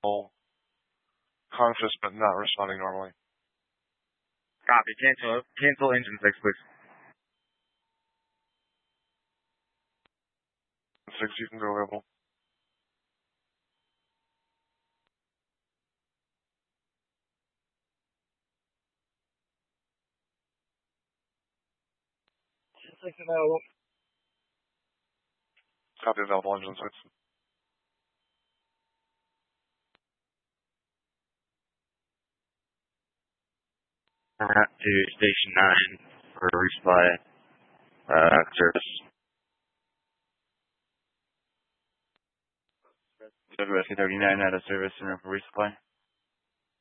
conscious but not responding normally. Copy. Cancel engine 6, please. 6, you can go available. Available. Copy available engine 6. Route to Station 9 for resupply service. Rescue 39 out of service and for resupply.